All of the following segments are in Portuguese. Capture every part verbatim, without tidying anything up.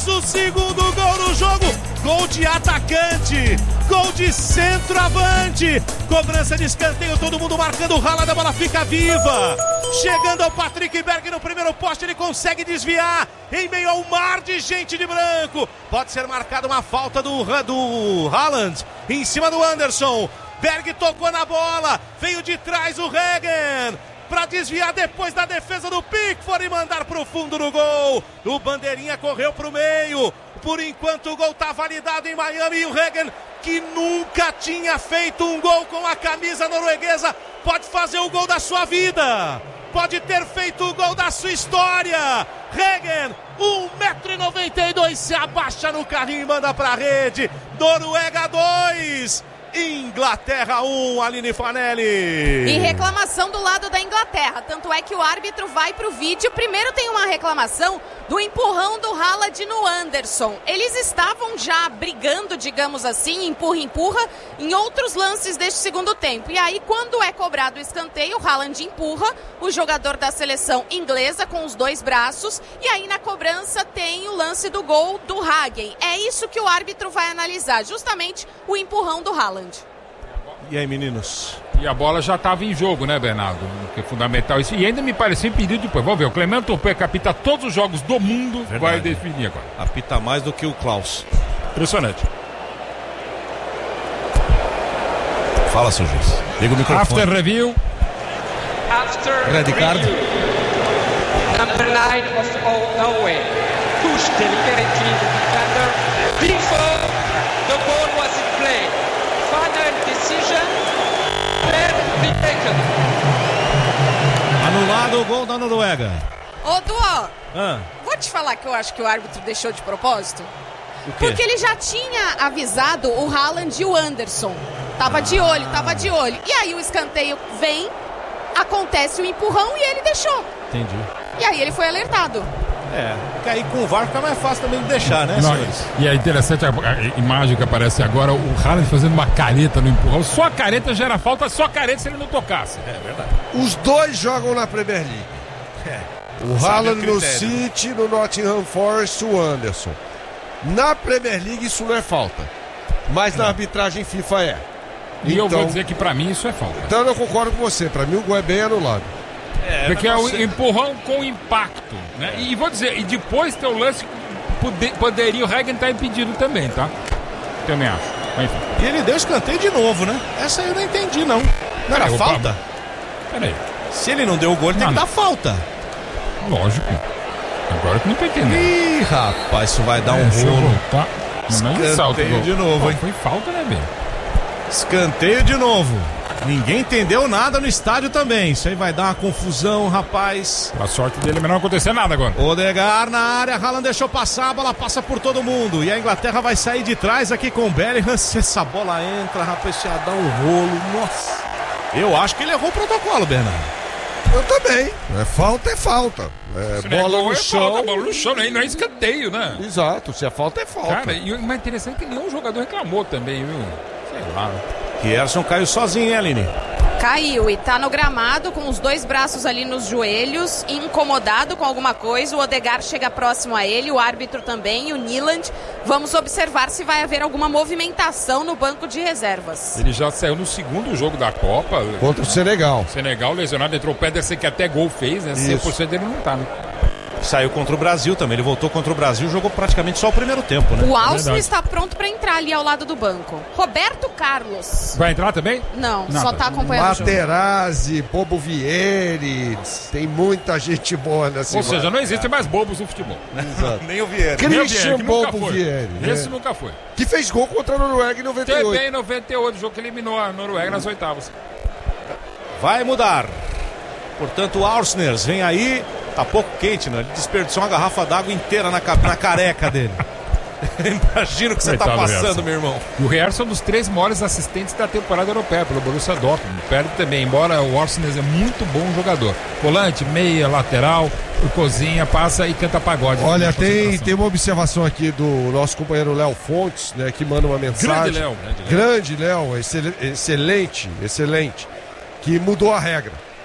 Faz o segundo gol no jogo. Gol de atacante. Gol de centroavante. Cobrança de escanteio, todo mundo marcando o Haaland, a bola fica viva. Chegando ao Patrick Berg no primeiro poste, ele consegue desviar em meio ao mar de gente de branco. Pode ser marcada uma falta do, do Haaland em cima do Anderson. Berg tocou na bola, veio de trás o Regen para desviar depois da defesa do Pickford e mandar para o fundo do gol. O bandeirinha correu para o meio. Por enquanto o gol está validado em Miami e o Regen, que nunca tinha feito um gol com a camisa norueguesa, pode fazer o gol da sua vida. Pode ter feito o gol da sua história. Regen, um metro e noventa e dois, se abaixa no carrinho e manda para a rede. Noruega dois. Inglaterra um, Aline Fanelli. E reclamação do lado da Inglaterra, tanto é que o árbitro vai pro vídeo. Primeiro tem uma reclamação do empurrão do Haaland no Anderson. Eles estavam já brigando, digamos assim, empurra-empurra, em outros lances deste segundo tempo. E aí, quando é cobrado o escanteio, o Haaland empurra o jogador da seleção inglesa com os dois braços. E aí, na cobrança, tem o lance do gol do Hagen. É isso que o árbitro vai analisar, justamente o empurrão do Haaland. E aí, meninos? E a bola já estava em jogo, né, Bernardo? Que é fundamental isso. E ainda me pareceu impedido depois. Vamos ver, o Clement Turpin, que apita todos os jogos do mundo, verdade, vai definir agora. Apita mais do que o Klaus. Impressionante. Fala, seu juiz. Liga o microfone. After review. After Red card. Number nine of Norway pushed delicately the defender before the ball was in play. Final decision. Then taken. Anulado o gol da Noruega. Ô, Duó, ah. vou te falar que eu acho que o árbitro deixou de propósito. O quê? Porque ele já tinha avisado o Haaland e o Anderson. Tava ah. de olho, tava de olho. E aí o escanteio vem, acontece o empurrão e ele deixou. Entendi. E aí ele foi alertado. É, porque aí com o V A R fica mais fácil também de deixar, né, Não, senhores? E é interessante a, a imagem que aparece agora, o Haaland fazendo uma careta no empurrão. Só a careta gera falta, só a careta se ele não tocasse. É verdade. Os dois jogam na Premier League. É. O Haaland no City, no Nottingham Forest, o Anderson. Na Premier League isso não é falta, mas na arbitragem FIFA é. E então, eu vou dizer que pra mim isso é falta. Então eu concordo com você, pra mim o gol é bem anulado. É, porque é o empurrão com impacto, né? E vou dizer, e depois tem o lance que poderia o Regen estar impedido também, tá? Também acho. Mas, enfim. E ele deu escanteio de novo, né? Essa eu não entendi, não. Não era falta? Peraí. Se ele não deu o gol, ele tem que dar falta. Lógico. Agora que não tô entendendo. Ih, rapaz, isso vai dar é, um rolo. Tá. Escanteio salto, de novo, hein? Foi falta, né, Ben? Escanteio de novo. Ninguém entendeu nada no estádio também. Isso aí vai dar uma confusão, rapaz. A sorte dele é não acontecer nada agora. Odegaard na área, Haaland deixou passar, a bola passa por todo mundo. E a Inglaterra vai sair de trás aqui com o Bellingham. Se essa bola entra, rapaz, isso ia dar um rolo. Nossa. Eu acho que ele errou o protocolo, Bernardo. Eu também. É falta, é falta. É, bola é no é chão. Falta, bola no chão, não é escanteio, né? Exato, se é falta, é falta. Cara, e o mais interessante é que nenhum jogador reclamou também, viu? Sei lá. Gerson caiu sozinho, hein, Aline? Caiu e tá no gramado com os dois braços ali nos joelhos, incomodado com alguma coisa. O Odegaard chega próximo a ele, o árbitro também, o Nyland. Vamos observar se vai haver alguma movimentação no banco de reservas. Ele já saiu no segundo jogo da Copa. Contra o Senegal. Senegal lesionado, entrou o Pedersen que até gol fez, né? cem por cento dele não tá, né? Saiu contra o Brasil também, ele voltou contra o Brasil, jogou praticamente só o primeiro tempo, né? O Alson está pronto para entrar ali ao lado do banco. Roberto Carlos. Vai entrar também? Não, não só está acompanhando Materazzi, o jogo. Bobo Vieri, tem muita gente boa nessa. Ou seja, não existem mais bobos no futebol. Exato. Nem o Vieri. Christian Bobo Vieri. Esse é. nunca foi. Que fez gol contra a Noruega em noventa e oito. Também em noventa e oito, o jogo que eliminou a Noruega nas oitavas. Vai mudar. Portanto, o Arsners vem aí. Tá pouco quente, né? Ele desperdiçou uma garrafa d'água inteira na, na careca dele. Imagina o que você tá passando, meu irmão. E o Rierson é um dos três maiores assistentes da temporada europeia, pelo Borussia Dortmund. Perde também, embora o Arsners é muito bom jogador. Volante, meia, lateral, o cozinha, passa e canta pagode. Olha, tem, tem uma observação aqui do nosso companheiro Léo Fontes, né? Que manda uma mensagem. Grande Léo. Grande Léo, excel, excelente, excelente. Que mudou a regra.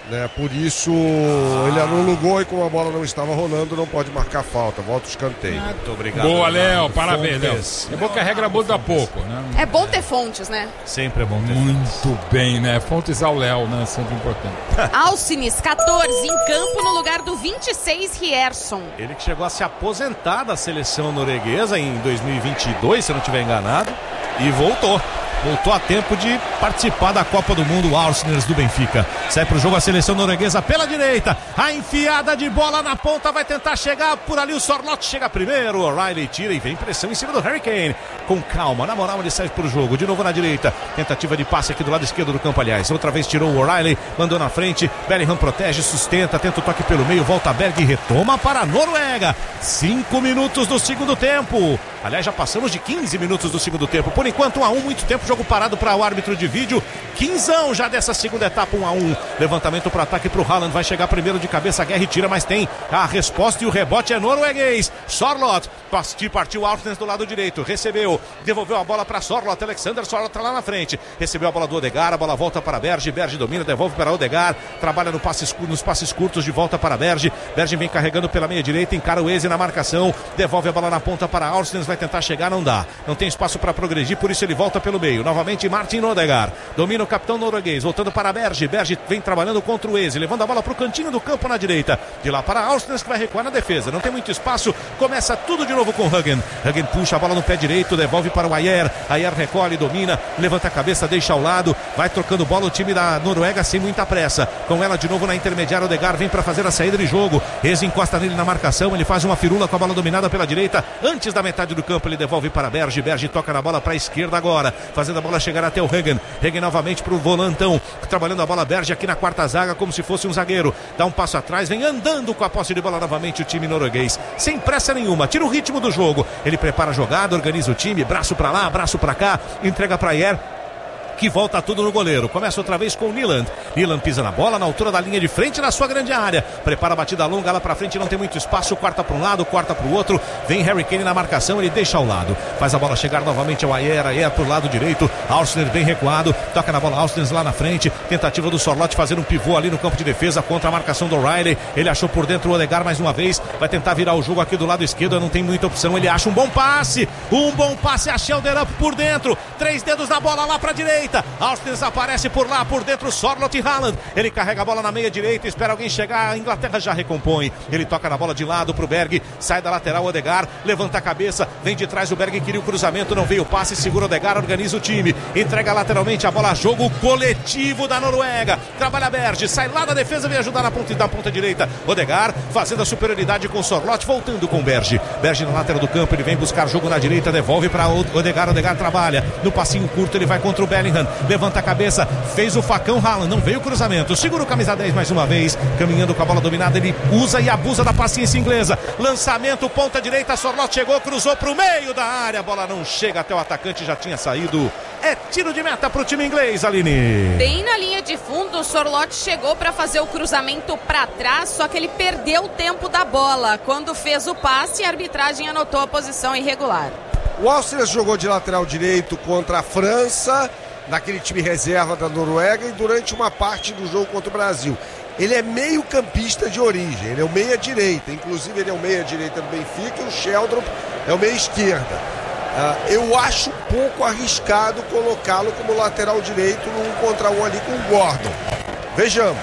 né? Por isso ele anula o gol e como a bola não estava rolando, não pode marcar falta. Volta o escanteio. Muito obrigado. Boa, Léo, parabéns, Léo. É bom que a regra muda pouco, né? É bom ter fontes, né? Sempre é bom ter Muito fontes. bem, né? Fontes ao Léo, né? Sempre importante. Alcines, catorze, em campo no lugar do vinte e seis, Rierson. Ele que chegou a se aposentar da seleção norueguesa em dois mil e vinte e dois, se eu não estiver enganado, e voltou. Voltou a tempo de participar da Copa do Mundo, o Arsenal do Benfica. Sai pro jogo a seleção norueguesa pela direita. A enfiada de bola na ponta vai tentar chegar por ali. O Sorloth chega primeiro. O O'Reilly tira e vem pressão em cima do Harry Kane. Com calma, na moral ele sai pro jogo. De novo na direita. Tentativa de passe aqui do lado esquerdo do campo, aliás. Outra vez tirou o O'Reilly, mandou na frente. Bellingham protege, sustenta, tenta o toque pelo meio. Volta Berg e retoma para a Noruega. Cinco minutos do segundo tempo. Aliás, já passamos de quinze minutos do segundo tempo. Por enquanto, um a um, muito tempo, jogo parado para o árbitro de vídeo. Quinzão já dessa segunda etapa, um a um. Levantamento para ataque para o Haaland. Vai chegar primeiro de cabeça, Guerra e tira, mas tem a resposta e o rebote é norueguês. Sorloth, partiu Arsenal do lado direito, recebeu, devolveu a bola para Sorloth. Alexander Sorloth tá lá na frente. Recebeu a bola do Odegaard, a bola volta para Berge. Berge domina, devolve para Odegaard. Trabalha no passe, nos passes curtos de volta para Berge. Berge vem carregando pela meia direita, encara o Eze na marcação. Devolve a bola na ponta para Arsenal. Vai tentar chegar, não dá. Não tem espaço para progredir, por isso ele volta pelo meio. Novamente Martin Odegaard. Domina o capitão norueguês, voltando para Berge. Berge vem trabalhando contra o Eze, levando a bola para o cantinho do campo na direita. De lá para Arsenal, que vai recuar na defesa. Não tem muito espaço. Começa tudo de novo com Hagen. Hagen puxa a bola no pé direito, devolve para o Ayer. Ayer recolhe, domina, levanta a cabeça, deixa ao lado. Vai trocando bola o time da Noruega sem muita pressa. Com ela de novo na intermediária, Odegaard vem para fazer a saída de jogo. Eze encosta nele na marcação, ele faz uma firula com a bola dominada pela direita. Antes da metade do campo, ele devolve para Berge. Berge toca na bola para a esquerda agora, fazendo a bola chegar até o Hagen. Hagen novamente para o volantão, trabalhando a bola Berge aqui na quarta zaga como se fosse um zagueiro. Dá um passo atrás, vem andando com a posse de bola novamente o time norueguês. Sem pressa nenhuma, tira o ritmo do jogo. Ele prepara a jogada, organiza o time, braço para lá, braço para cá, entrega para Ayer, que volta tudo no goleiro. Começa outra vez com o Nyland. Nyland pisa na bola, na altura da linha de frente, na sua grande área. Prepara a batida longa lá pra frente, não tem muito espaço. Corta para um lado, corta para o outro. Vem Harry Kane na marcação, ele deixa ao lado. Faz a bola chegar novamente ao Ayer. Ayer pro lado direito. Arsenal bem recuado. Toca na bola Arsenal lá na frente. Tentativa do Sorloth fazer um pivô ali no campo de defesa contra a marcação do O'Reilly. Ele achou por dentro o Odegaard mais uma vez. Vai tentar virar o jogo aqui do lado esquerdo. Não tem muita opção. Ele acha um bom passe. Um bom passe a Shelder Up por dentro. Três dedos na bola lá pra direita. Arsenal aparece por lá, por dentro, Sorloth e Haaland. Ele carrega a bola na meia direita, espera alguém chegar, a Inglaterra já recompõe. Ele toca na bola de lado pro Berg, sai da lateral, Odegaard, levanta a cabeça, vem de trás o Berg, queria o cruzamento, não veio o passe, segura o Odegaard, organiza o time, entrega lateralmente a bola, jogo coletivo da Noruega. Trabalha Berg, sai lá da defesa, vem ajudar na ponta, da ponta direita. Odegaard fazendo a superioridade com Sorloth, voltando com Berg. Berg na lateral do campo, ele vem buscar jogo na direita, devolve para Odegaard, Odegaard trabalha, no passinho curto ele vai contra o Bellingham, levanta a cabeça, fez o facão, Haaland, não veio o cruzamento, segura o camisa dez mais uma vez, caminhando com a bola dominada, ele usa e abusa da paciência inglesa, lançamento, ponta direita, Sorloth chegou, cruzou pro meio da área, a bola não chega até o atacante, já tinha saído, é tiro de meta pro time inglês, Aline. Bem na linha de fundo, o Sorloth chegou para fazer o cruzamento para trás, só que ele perdeu o tempo da bola, quando fez o passe, a arbitragem anotou a posição irregular. O Arsenal jogou de lateral direito contra a França, naquele time reserva da Noruega, e durante uma parte do jogo contra o Brasil. Ele é meio campista de origem, ele é o meia direita, inclusive ele é o meia direita do Benfica e o Sheldon é o meia esquerda. Uh, eu acho um pouco arriscado colocá-lo como lateral direito num contra um ali com o Gordon. Vejamos.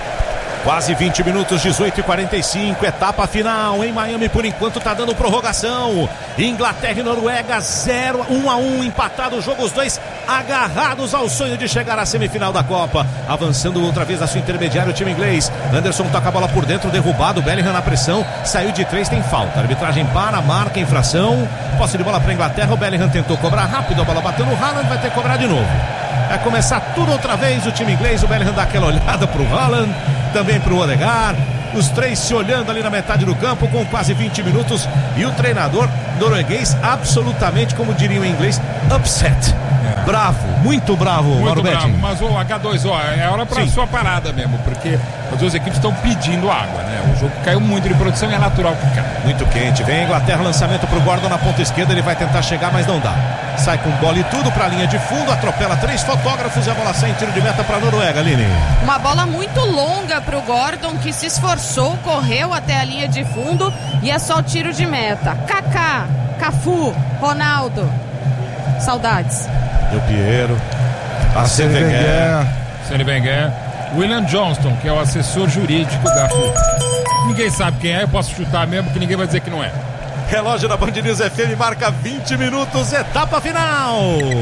Quase vinte minutos, dezoito e quarenta e cinco, etapa final em Miami, por enquanto tá dando prorrogação. Inglaterra e Noruega, zero, um a um, empatado o jogo, os dois agarrados ao sonho de chegar à semifinal da Copa. Avançando outra vez a sua intermediária, o time inglês. Anderson toca a bola por dentro, derrubado, Bellingham na pressão, saiu de três, tem falta. A arbitragem para, marca infração. Posse de bola para a Inglaterra, o Bellingham tentou cobrar rápido, a bola bateu no Haaland, vai ter que cobrar de novo. Vai começar tudo outra vez o time inglês, o Bellingham dá aquela olhada pro Haaland, também pro Odegaard, os três se olhando ali na metade do campo com quase vinte minutos e o treinador norueguês absolutamente, como diriam em inglês, upset. É. Bravo, muito bravo, muito Mauro bravo, Betti. mas o H dois O é hora pra Sim. sua parada mesmo, porque as duas equipes estão pedindo água, né? O jogo caiu muito de produção e é natural que caia. Muito quente, vem a Inglaterra, lançamento pro Gordon na ponta esquerda, ele vai tentar chegar, mas não dá. Sai com bola e tudo pra linha de fundo, atropela três fotógrafos e a bola sai em tiro de meta pra Noruega, Aline. Uma bola muito longa pro Gordon, que se esforçou, correu até a linha de fundo e é só o tiro de meta. Kaká, Cafu, Ronaldo, saudades. Del Piero, Arsène Wenger, Arsène Wenger, William Johnston, que é o assessor jurídico da FIFA. Ninguém sabe quem é, eu posso chutar mesmo que ninguém vai dizer que não é. Relógio da Band News F M marca vinte minutos, etapa final.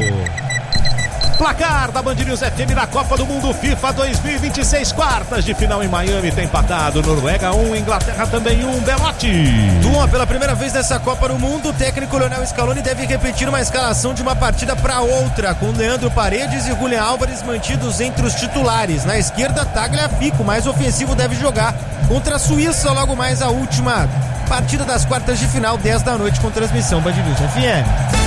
Placar da Band News F M na Copa do Mundo FIFA dois mil e vinte e seis, quartas de final em Miami, tem empatado, Noruega um, Inglaterra também um, Belotti. Tuma, pela primeira vez nessa Copa do Mundo, o técnico Lionel Scaloni deve repetir uma escalação de uma partida para outra, com Leandro Paredes e Julián Álvares mantidos entre os titulares. Na esquerda, Tagliafico, mais ofensivo, deve jogar contra a Suíça, logo mais a última partida das quartas de final, dez da noite, com transmissão Band News F M.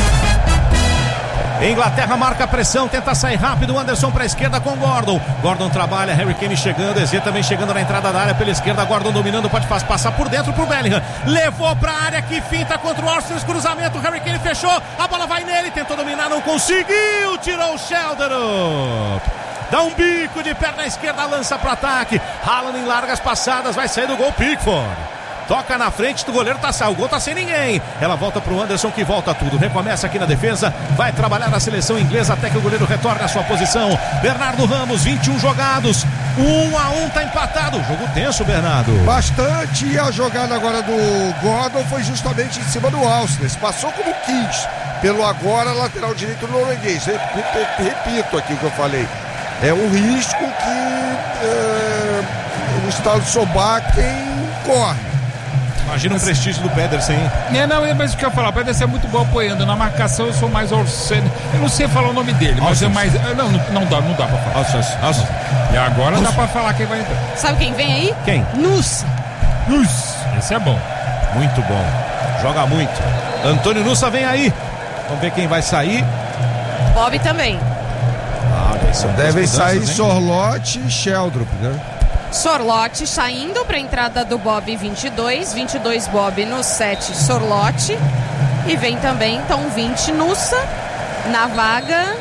Inglaterra marca a pressão, tenta sair rápido, Anderson para a esquerda com Gordon. Gordon trabalha, Harry Kane chegando, Eze também chegando na entrada da área pela esquerda, Gordon dominando, pode passar por dentro pro Bellingham. Levou para a área, que finta contra o Arsenal, cruzamento, Harry Kane fechou, a bola vai nele, tentou dominar, não conseguiu, tirou o Sheldon. Dá um bico de perna esquerda, lança para ataque. Haaland em largas passadas, vai sair do gol, Pickford. Toca na frente do goleiro, tá, o gol tá sem ninguém. Ela volta pro Anderson, que volta tudo. Recomeça aqui na defesa, vai trabalhar na seleção inglesa até que o goleiro retorne à sua posição. Bernardo Ramos, vinte e um jogados, um a um, tá empatado. Jogo tenso, Bernardo. Bastante, e a jogada agora do Gordon foi justamente em cima do Arsenal. Passou como quis, pelo agora lateral direito norueguês. Repito aqui o que eu falei. É um risco que é, o estado Solbakken corre. Imagina o prestígio do Pedersen, hein? É, não, é mas o que eu ia falar, o Pedersen é muito bom apoiando. Na marcação eu sou mais Orsene. Eu não sei falar o nome dele, mas Alces. é mais. Não, não dá, não dá pra falar. Alces. Alces. E agora Alces. dá pra falar quem vai entrar. Sabe quem vem aí? Quem? Nussa. Nussa. Esse é bom. Muito bom. Joga muito. Antônio Nussa vem aí. Vamos ver quem vai sair. Bob também. Ah, devem sair Sorloth e Sheldrup, né? Sorloth saindo para a entrada do Bob vinte e dois, vinte e dois Bob no sete Sorloth, e vem também então vinte Nussa na vaga.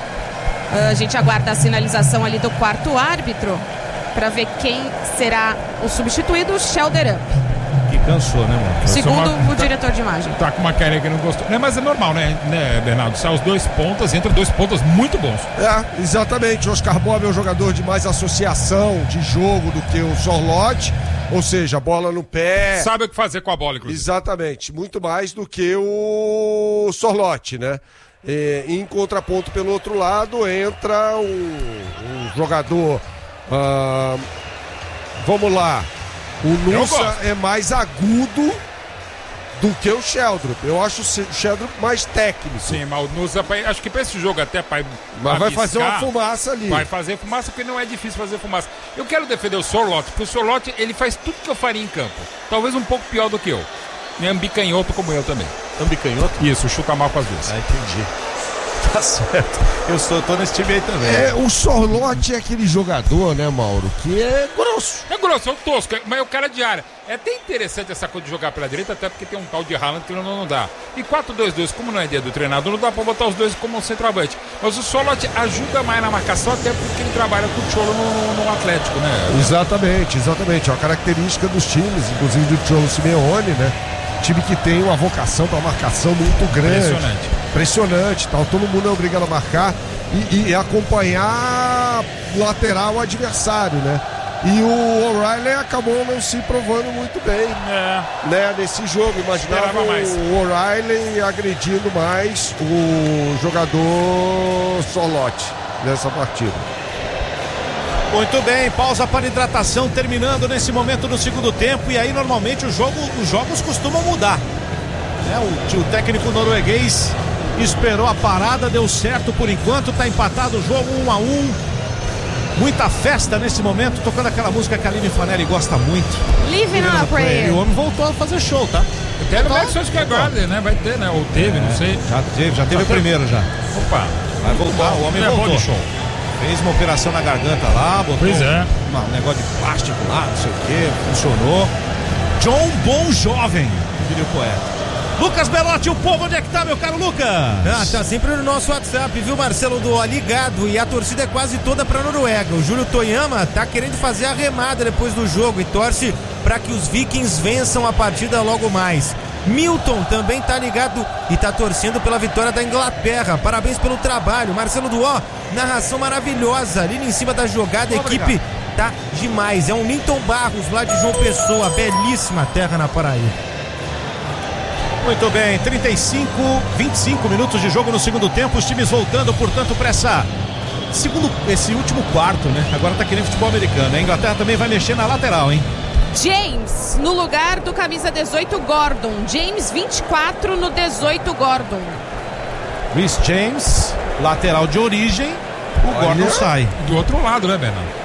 A gente aguarda a sinalização ali do quarto árbitro para ver quem será o substituído, Sheldrup. Que cansou, né, mano? Segundo uma, o tá, diretor de imagem. Tá com uma cara que não gostou. Né, mas é normal, né, né, Bernardo? Sai os dois pontas, entra dois pontas muito bons. É, exatamente. Oscar Bob é um jogador de mais associação de jogo do que o Sorloth. Ou seja, bola no pé. Sabe o que fazer com a bola, inclusive. Exatamente. Muito mais do que o Sorloth, né? E, em contraponto, pelo outro lado, entra um, um jogador. Uh, vamos lá. O Nussa é mais agudo do que o Sheldrup. Eu acho o Sheldrup mais técnico. Sim, mas o Nussa, acho que para esse jogo até para Mas vai fazer uma fumaça ali. Vai fazer fumaça, porque não é difícil fazer fumaça. Eu quero defender o Sorloth, porque o Sorloth, ele faz tudo que eu faria em campo. Talvez um pouco pior do que eu. É ambicanhoto como eu também. Ambicanhoto? Isso, chuta mal com as duas. Ah, entendi. Tá certo. Eu sou, tô nesse time aí também. É, o Sorloth é aquele jogador, né, Mauro, que é grosso. É grosso, é o tosco, mas é o cara de área. É até interessante essa coisa de jogar pela direita, até porque tem um tal de Haaland que não, não dá. E quatro dois dois, como não é ideia do treinador, não dá pra botar os dois como um centroavante. Mas o Sorloth ajuda mais na marcação, até porque ele trabalha com o Cholo no, no Atlético, né? Exatamente, exatamente. É uma característica dos times, inclusive do Cholo Simeone, né? Time que tem uma vocação para marcação muito grande. Impressionante. Impressionante, tal. Todo mundo é obrigado a marcar e, e acompanhar lateral adversário, né? E o O'Reilly acabou não se provando muito bem, é. né? Nesse jogo. Imaginava o O'Reilly agredindo mais o jogador Sorloth nessa partida. Muito bem, pausa para hidratação terminando nesse momento do segundo tempo, e aí normalmente o jogo, os jogos costumam mudar, né? o, o técnico norueguês esperou a parada, deu certo por enquanto, está empatado o jogo um a um. Muita festa nesse momento, tocando aquela música que a Aline Fanelli gosta muito. Living on a Prayer. E o homem voltou a fazer show, tá? Até no Madison Square Garden, né? Vai ter, né? Ou teve, é, não sei. Já teve, já teve já o primeiro já. Opa. Vai voltar, o homem voltou. Show. Fez uma operação na garganta lá, botou pois é. uma, um negócio de plástico lá, não sei o que, funcionou. John Bon Jovem, diria o poeta. Lucas Belotti, o povo, onde é que tá, meu caro Lucas? Ah, tá sempre no nosso WhatsApp, viu, Marcelo, do ligado, e a torcida é quase toda pra Noruega. O Júlio Toyama tá querendo fazer a remada depois do jogo e torce pra que os Vikings vençam a partida logo mais. Milton também tá ligado e tá torcendo pela vitória da Inglaterra. Parabéns pelo trabalho, Marcelo Duó, narração maravilhosa, ali em cima da jogada, a equipe tá demais. É um Milton Barros lá de João Pessoa, belíssima terra na Paraíba. Muito bem, trinta e cinco, vinte e cinco minutos de jogo no segundo tempo, os times voltando, portanto, para essa segundo, esse último quarto, né? Agora tá querendo futebol americano. A Inglaterra também vai mexer na lateral, hein? James, no lugar do camisa dezoito, Gordon. James, vinte e quatro no dezoito, Gordon. Rhys James, lateral de origem, o Olha. Gordon sai. Do outro lado, né, Bernardo?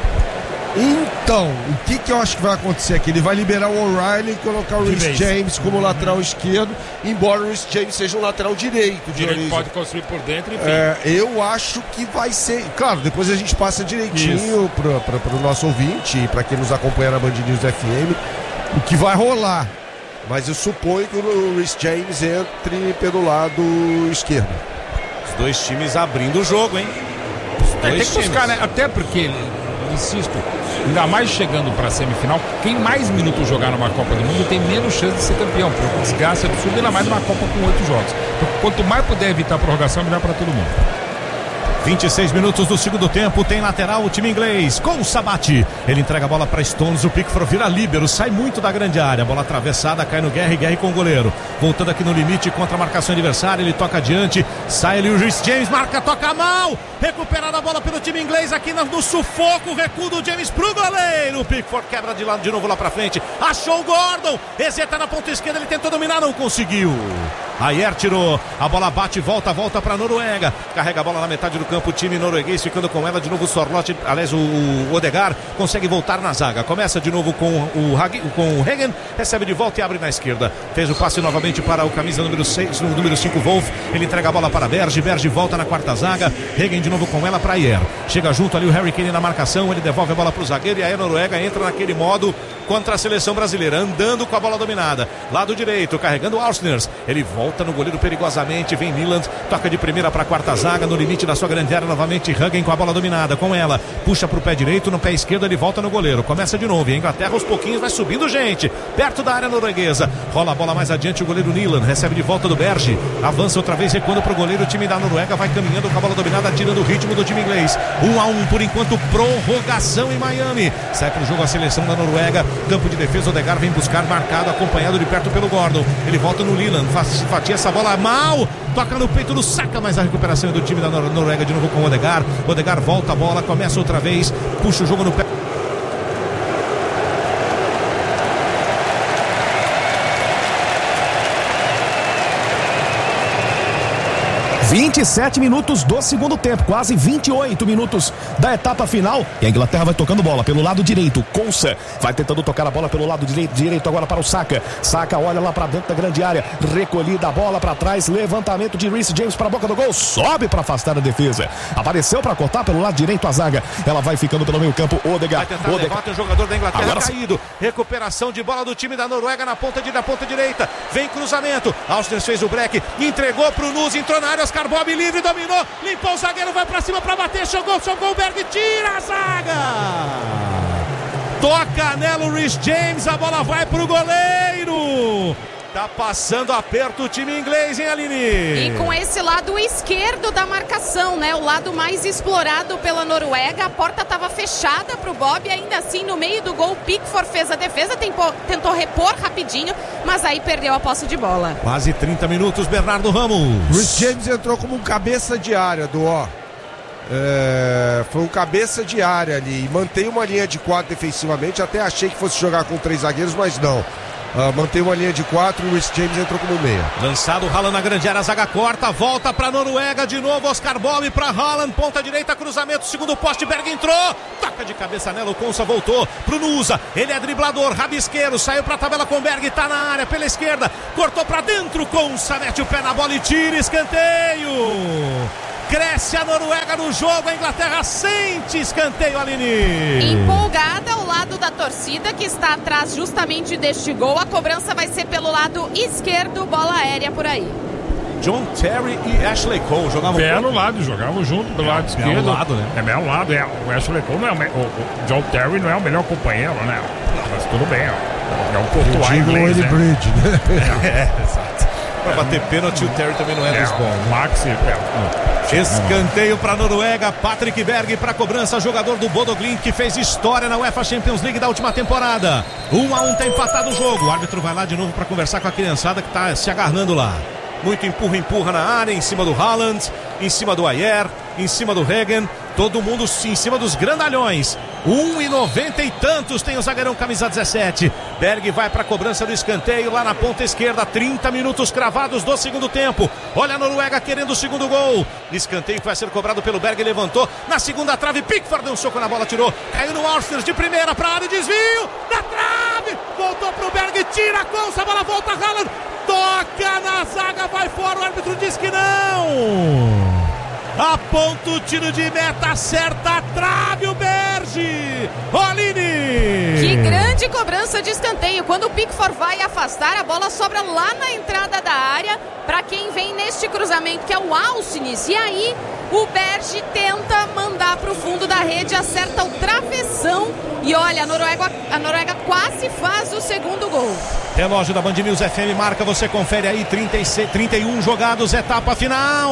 Então, o que que eu acho que vai acontecer aqui? Ele vai liberar o O'Reilly e colocar o Rhys James como lateral esquerdo, embora o Rhys James seja um lateral direito. De direito pode construir por dentro, enfim. É, eu acho que vai ser... Claro, depois a gente passa direitinho para o nosso ouvinte e para quem nos acompanha na Band News F M o que vai rolar. Mas eu suponho que o Rhys James entre pelo lado esquerdo. Os dois times abrindo o jogo, hein? Os é, tem que buscar, né? Até porque... Insisto, ainda mais chegando para a semifinal, quem mais minutos jogar numa Copa do Mundo tem menos chance de ser campeão, porque o desgaste é absurdo, ainda mais numa Copa com oito jogos. Então, quanto mais puder evitar a prorrogação, melhor para todo mundo. vinte e seis minutos do segundo tempo, tem lateral o time inglês com o Sabati. Ele entrega a bola para Stones, o Pickford vira líbero, sai muito da grande área, bola atravessada, cai no Guerre, Guerre com o goleiro. Voltando aqui no limite contra a marcação adversária, ele toca adiante, sai ali o Rhys James, marca, toca mal, recuperada a bola pelo time inglês aqui no, no sufoco, recuo do James pro goleiro. O Pickford quebra de lado de novo lá pra frente, achou o Gordon, exeta na ponta esquerda, ele tentou dominar, não conseguiu. Ayer tirou, a bola bate, volta, volta pra Noruega, carrega a bola na metade do campo, o time norueguês ficando com ela de novo, o Sorloth, aliás o, o Odegaard consegue voltar na zaga, começa de novo com o, Hag, com o Hagen, recebe de volta e abre na esquerda, fez o passe novamente para o camisa número seis, no número cinco, Wolf, ele entrega a bola para Berge, Berge volta na quarta zaga, Hagen de novo com ela para Ayer, chega junto ali o Harry Kane na marcação, ele devolve a bola para o zagueiro e aí a Noruega entra naquele modo contra a seleção brasileira, andando com a bola dominada, lado direito, carregando o Ausners, ele volta no goleiro perigosamente, vem Nyland, toca de primeira para a quarta zaga, no limite da sua grande área, novamente Hagen com a bola dominada, com ela, puxa para o pé direito, no pé esquerdo ele volta no goleiro, começa de novo, e a Inglaterra aos pouquinhos vai subindo gente, perto da área norueguesa, rola a bola mais adiante, o goleiro Nyland, recebe de volta do Berge, avança outra vez, recuando para o goleiro, o time da Noruega vai caminhando com a bola dominada, tirando o ritmo do time inglês, um a um por enquanto, prorrogação em Miami, sai para o jogo a seleção da Noruega, campo de defesa, Odegaard vem buscar, marcado, acompanhado de perto pelo Gordon, ele volta no Nyland, fatia essa bola mal, toca no peito do Saka, mas a recuperação é do time da Nor- Noruega de novo com o Odegaard, Odegaard volta a bola, começa outra vez, puxa o jogo no pé. vinte e sete minutos do segundo tempo, quase vinte e oito minutos da etapa final. E a Inglaterra vai tocando bola pelo lado direito. Coulson vai tentando tocar a bola pelo lado direito, direito agora para o Saka. Saka olha lá para dentro da grande área, recolhida a bola para trás, levantamento de Rhys James para a boca do gol, sobe para afastar a defesa. Apareceu para cortar pelo lado direito a zaga. Ela vai ficando pelo meio campo. Odegaard. Vai tentar Odegaard. levar o jogador da Inglaterra agora caído. Recuperação de bola do time da Noruega na ponta de, na ponta direita. Vem cruzamento. Austin fez o break, entregou pro Nuz, entrou na área, Oscar Bob livre, dominou, limpou o zagueiro, vai pra cima pra bater, jogou, jogou o Berg, tira a zaga! Toca nela o Rhys James, a bola vai pro goleiro! Tá passando aperto o time inglês, hein, Aline? E com esse lado esquerdo da marcação, né? O lado mais explorado pela Noruega. A porta estava fechada pro Bob, ainda assim no meio do gol, o Pickford fez a defesa, tentou, tentou repor rapidinho, mas aí perdeu a posse de bola. Quase trinta minutos, Bernardo Ramos. Rhys James entrou como um cabeça de área do ó. É, foi um cabeça de área ali, mantém uma linha de quatro defensivamente, até achei que fosse jogar com três zagueiros, mas não. uh, mantém uma linha de quatro e o Reece James entrou como meia. Lançado o Haaland na grande área, a zaga corta, volta pra Noruega, de novo Oscar Bob pra Haaland, ponta direita, cruzamento, segundo poste, Berg entrou, toca de cabeça nela, o Konsa voltou pro Nusa, ele é driblador, rabisqueiro, saiu pra tabela com Berg, tá na área, pela esquerda, cortou pra dentro, Konsa mete o pé na bola e tira, escanteio. Cresce a Noruega no jogo, a Inglaterra sente escanteio, Aline. Empolgada ao lado da torcida que está atrás justamente deste gol. A cobrança vai ser pelo lado esquerdo, bola aérea por aí. John Terry e Ashley Cole jogavam belo lado, jogavam junto pelo é, lado esquerdo. É lado, né? É belo lado, é. O Ashley Cole não é o, me... o, o John Terry não é o melhor companheiro, né? Mas tudo bem, ó. É um portuário inglês, né? Bridge, né? É, é, exato. Pra bater pênalti, o Terry também não é, é dos bons. O Maxi, é. Escanteio para a Noruega, Patrick Berg para cobrança, jogador do Bodo Glimt que fez história na UEFA Champions League da última temporada. Um a um tá empatado o jogo. O árbitro vai lá de novo para conversar com a criançada que tá se agarrando lá. Muito empurra, empurra na área, em cima do Haaland, em cima do Ayer, em cima do Regen, todo mundo em cima dos grandalhões. Um e noventa e tantos tem o zagueirão camisa dezessete. Berg vai para a cobrança do escanteio lá na ponta esquerda, trinta minutos cravados do segundo tempo. Olha a Noruega querendo o segundo gol. Escanteio que vai ser cobrado pelo Berg, levantou na segunda trave, Pickford deu um soco na bola, tirou, caiu no Arsenal de primeira para a área, desvio, na trave, voltou pro Berg, tira a Konsa, a bola volta, Haaland, toca na zaga, vai fora, o árbitro diz que não. Aponta o tiro de meta, acerta a trave o Berge. Aline! Que grande cobrança de escanteio. Quando o Pickford vai afastar, a bola sobra lá na entrada da área para quem vem neste cruzamento, que é o Alcines. E aí o Berge tenta mandar para o fundo da rede, acerta o travessão. E olha, a Noruega, a Noruega quase faz o segundo gol. Relógio da Band News F M marca, você confere aí, trinta e seis, trinta e um jogados, etapa final.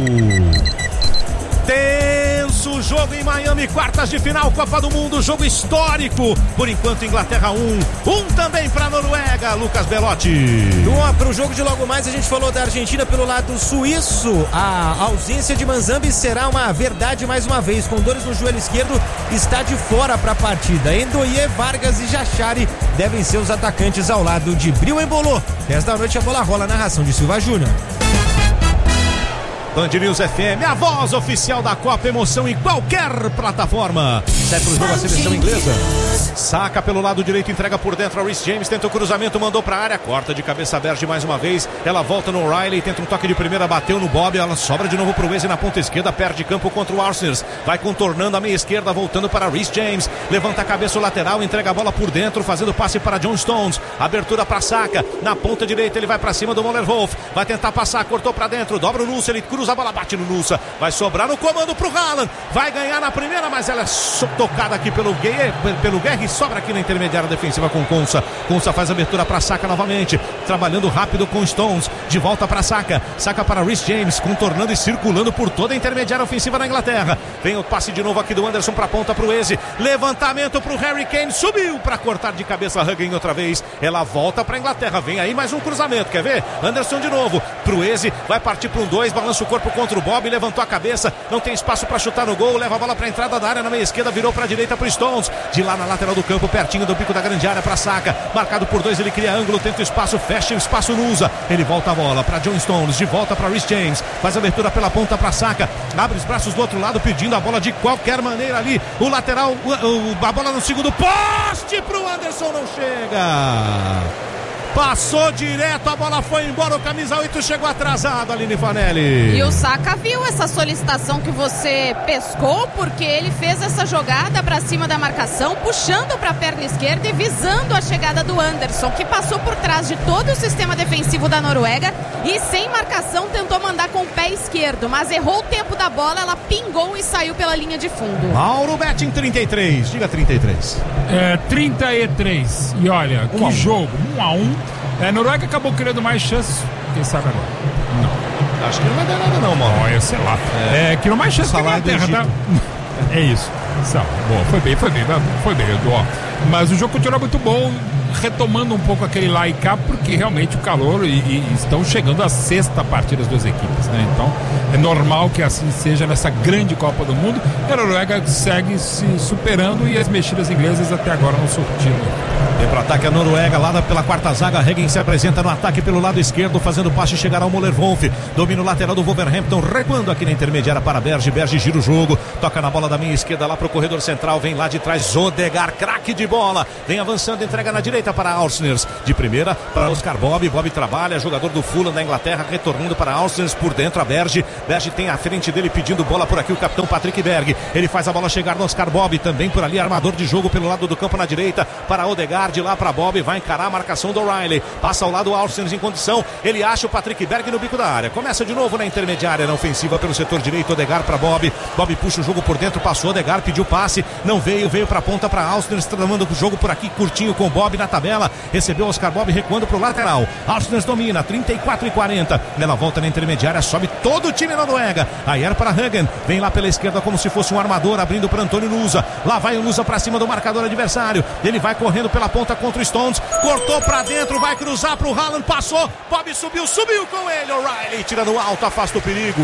Tenso jogo em Miami, quartas de final, Copa do Mundo, jogo histórico. Por enquanto, Inglaterra um, um também para a Noruega, Lucas Belotti. Para o jogo de logo mais, a gente falou da Argentina pelo lado suíço. A ausência de Manzambi será uma verdade mais uma vez. Com dores no joelho esquerdo, está de fora para a partida. Endoie, Vargas e Jachari devem ser os atacantes ao lado de Bril Embolô. dez da noite a bola rola, narração de Silva Júnior. Band News F M, a voz oficial da Copa, emoção em qualquer plataforma. Sai pro jogo a seleção inglesa. Saca pelo lado direito, entrega por dentro a Reece James, tenta o cruzamento, mandou pra área, corta de cabeça aberta mais uma vez. Ela volta no O'Reilly, tenta um toque de primeira, bateu no Bob, ela sobra de novo pro Eze na ponta esquerda, perde campo contra o Arsenal. Vai contornando a meia esquerda, voltando para Reece James, levanta a cabeça o lateral, entrega a bola por dentro, fazendo passe para John Stones, abertura pra Saka, na ponta direita ele vai pra cima do Moller-Wolf, vai tentar passar, cortou pra dentro, dobra o Nusa, ele cruza a bola, bate no Nusa, vai sobrar no comando pro Haaland, vai ganhar na primeira, mas ela é tocada aqui pelo Guerre, pelo Guerre e sobra aqui na intermediária defensiva com Konsa. Konsa faz abertura para Saka novamente, trabalhando rápido com Stones, de volta para Saka, Saka para Reece James, contornando e circulando por toda a intermediária ofensiva da Inglaterra. Vem o passe de novo aqui do Anderson para ponta pro Eze, levantamento pro Harry Kane, subiu para cortar de cabeça Huggen outra vez, ela volta para Inglaterra, vem aí mais um cruzamento, quer ver? Anderson de novo, pro Eze, vai partir para um dois, balança o corpo contra o Bob, levantou a cabeça, não tem espaço para chutar no gol, leva a bola para a entrada da área na meia esquerda, virou para a direita pro Stones, de lá na lateral do campo, pertinho do bico da grande área para Saka, marcado por dois, ele cria ângulo, tenta o espaço, fecha o espaço, Nusa, ele volta a bola para John Stones, de volta para Reece James, faz a abertura pela ponta para Saka, abre os braços do outro lado, pedindo a bola de qualquer maneira ali, o lateral, o, o, a bola no segundo poste pro Anderson, não chega. Passou direto, a bola foi embora, o camisa oito chegou atrasado, Aline Fanelli. E o Saka viu essa solicitação que você pescou, porque ele fez essa jogada pra cima da marcação, puxando pra perna esquerda e visando a chegada do Anderson, que passou por trás de todo o sistema defensivo da Noruega e sem marcação tentou mandar com o pé esquerdo, mas errou o tempo da bola, ela pingou e saiu pela linha de fundo. Mauro Betting trinta e três, diga trinta e três. É, trinta e três, e olha, um que jogo, um a um. É, Noruega acabou criando mais chances. Quem sabe agora? Não. Acho que não vai dar nada não, mano. Olha, sei lá. É, é criou mais chances que a Inglaterra, tá? É isso. Boa, foi bem, foi bem, foi bem, Edu. Mas o jogo continua muito bom. retomando um pouco aquele lá e cá, porque realmente o calor e, e estão chegando à sexta partida das duas equipes, né? Então é normal que assim seja nessa grande Copa do Mundo. E a Noruega segue se superando e as mexidas inglesas até agora não surtiram. Vem para ataque a Noruega, lá pela quarta zaga. Hagen se apresenta no ataque pelo lado esquerdo, fazendo passe, chegará o Müller Wolf. Domina o lateral do Wolverhampton, recuando aqui na intermediária para Berge. Berge gira o jogo, toca na bola da minha esquerda lá pro corredor central. Vem lá de trás Odegaard, craque de bola. Vem avançando, entrega na direita para Ausners. De primeira para Oscar Bob. Bob trabalha, jogador do Fulham da Inglaterra, retornando para Ausners por dentro a Berge. Berge tem à frente dele pedindo bola por aqui o capitão Patrick Berg. Ele faz a bola chegar no Oscar Bob, também por ali, armador de jogo pelo lado do campo na direita para Odegaard. De lá para Bob, vai encarar a marcação do O'Reilly, passa ao lado o Austin em condição, ele acha o Patrick Berg no bico da área, começa de novo na intermediária, na ofensiva pelo setor direito. Odegaard para Bob, Bob puxa o jogo por dentro, passou, Odegaard pediu passe, não veio, veio para a ponta para Austin, tramando o jogo por aqui curtinho com Bob na tabela, recebeu Oscar Bob recuando para o lateral. Austin domina, trinta e quatro e quarenta, nela volta na intermediária, sobe todo o time Noruega. Ayer para Hagen, vem lá pela esquerda como se fosse um armador, abrindo para Antônio Nusa, lá vai o Nusa para cima do marcador adversário, ele vai correndo pela ponta contra o Stones, cortou pra dentro, vai cruzar pro Haaland, passou, Bob subiu, subiu com ele, O'Reilly tira no alto, afasta o perigo.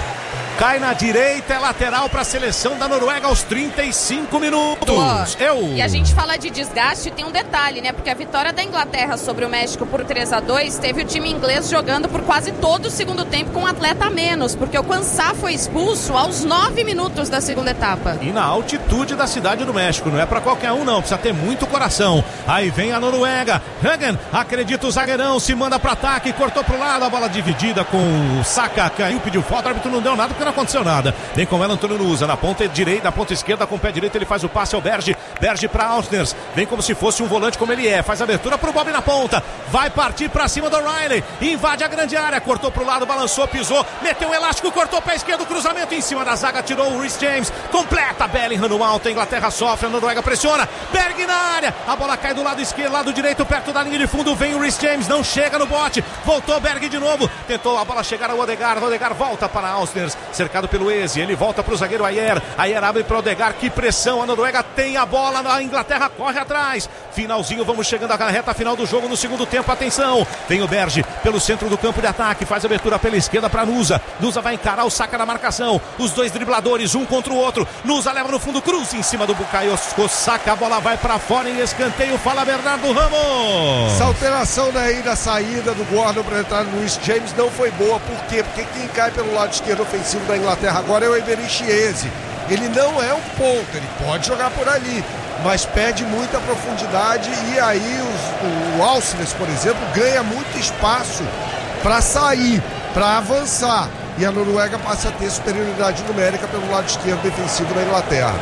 Cai na direita, é lateral para a seleção da Noruega aos trinta e cinco minutos. Eu. E a gente fala de desgaste, tem um detalhe, né? Porque a vitória da Inglaterra sobre o México por três a dois teve o time inglês jogando por quase todo o segundo tempo com um atleta a menos, porque o Quansah foi expulso aos nove minutos da segunda etapa. E na altitude da cidade do México, não é para qualquer um não, precisa ter muito coração. Aí vem a Noruega, Hagen, acredita o zagueirão, se manda para ataque, cortou pro lado, a bola dividida com o Saka, caiu, pediu falta, o árbitro não deu nada porque não aconteceu nada. Vem com ela Antônio Nusa, na ponta direita, na ponta esquerda, com o pé direito ele faz o passe ao Berge, Berge para Ausners, vem como se fosse um volante como ele é, faz a abertura pro Bob na ponta, vai partir para cima do O'Reilly, invade a grande área, cortou pro lado, balançou, pisou, meteu um elástico, cortou o pé esquerdo, cruzamento em cima da zaga, tirou o Reece James, completa Bellingham no alto, a Inglaterra sofre, a Noruega pressiona, Berg na área, a bola cai do lado esquerdo, lado direito, perto da linha de fundo, vem o Reece James, não chega no bote, voltou Berg de novo, tentou a bola chegar ao Odegaard, Odegaard volta para Ausners, cercado pelo Eze, ele volta para o zagueiro Ayer, Ayer abre para o Odegaard, que pressão, a Noruega tem a bola, a Inglaterra corre atrás, finalzinho, vamos chegando à reta final do jogo no segundo tempo, atenção, vem o Berge pelo centro do campo de ataque, faz a abertura pela esquerda para Nusa, Nusa vai encarar o Saka na marcação, os dois dribladores, um contra o outro, Nusa leva no fundo, cruz em cima do Bukayo Saka, a bola vai para fora em escanteio, fala Bernardo Ramos. Essa alteração daí da saída do Gordon para entrar no Reece James não foi boa, por quê? Porque quem cai pelo lado esquerdo ofensivo da Inglaterra agora é o Eberechi Eze. Ele não é um ponto, ele pode jogar por ali, mas pede muita profundidade e aí os, o Ausners, por exemplo, ganha muito espaço para sair, para avançar, e a Noruega passa a ter superioridade numérica pelo lado esquerdo defensivo da Inglaterra.